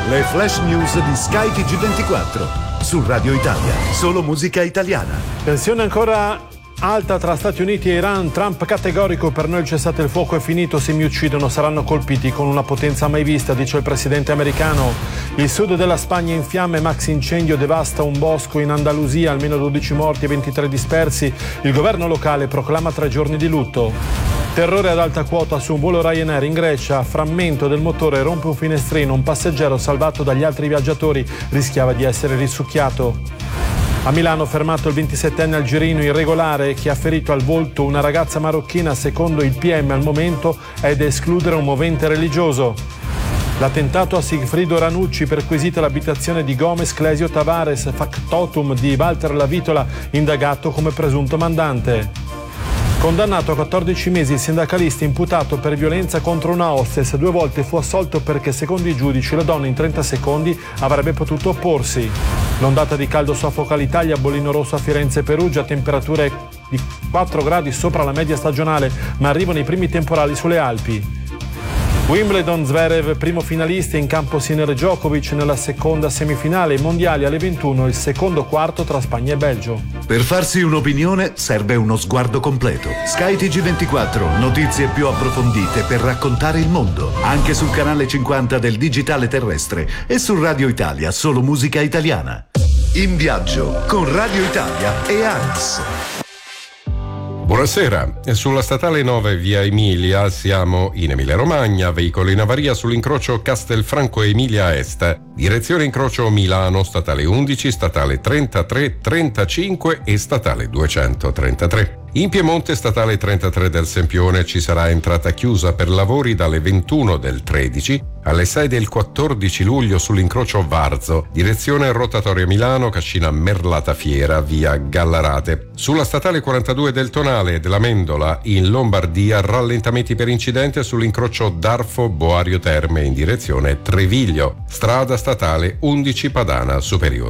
Le flash news di Sky TG24 su Radio Italia, solo musica italiana. Tensione ancora alta tra Stati Uniti e Iran. Trump categorico: per noi il cessate il fuoco è finito, se mi uccidono saranno colpiti con una potenza mai vista, dice il presidente americano. Il sud della Spagna in fiamme, maxi incendio devasta un bosco in Andalusia, almeno 12 morti e 23 dispersi. Il governo locale proclama 3 giorni di lutto. Terrore ad alta quota su un volo Ryanair in Grecia, frammento del motore rompe un finestrino, un passeggero salvato dagli altri viaggiatori rischiava di essere risucchiato. A Milano fermato il 27enne algerino irregolare che ha ferito al volto una ragazza marocchina, secondo il PM al momento è da escludere un movente religioso. L'attentato a Sigfrido Ranucci, perquisita l'abitazione di Gomez Clesio Tavares, factotum di Walter Lavitola, indagato come presunto mandante. Condannato a 14 mesi il sindacalista imputato per violenza contro una hostess, 2 volte fu assolto perché secondo i giudici la donna in 30 secondi avrebbe potuto opporsi. L'ondata di caldo soffoca l'Italia, bollino rosso a Firenze e Perugia, temperature di 4 gradi sopra la media stagionale, ma arrivano i primi temporali sulle Alpi. Wimbledon, Zverev primo finalista, in campo Sinner Djokovic nella seconda semifinale. Ai mondiali alle 21 il secondo quarto tra Spagna e Belgio. Per farsi un'opinione serve uno sguardo completo. Sky TG24, notizie più approfondite per raccontare il mondo, anche sul canale 50 del digitale terrestre e su Radio Italia, solo musica italiana. In viaggio con Radio Italia e ANS. Buonasera, sulla statale 9 via Emilia siamo in Emilia Romagna, veicolo in avaria sull'incrocio Castelfranco Emilia Est, direzione incrocio Milano, statale 11, statale 33, 35 e statale 233. In Piemonte, statale 33 del Sempione, ci sarà entrata chiusa per lavori dalle 21 del 13 alle 6 del 14 luglio sull'incrocio Varzo, direzione rotatoria Milano, Cascina Merlata Fiera, via Gallarate. Sulla statale 42 del Tonale e della Mendola in Lombardia, rallentamenti per incidente sull'incrocio Darfo Boario Terme in direzione Treviglio. Strada statale 11 Padana Superiore.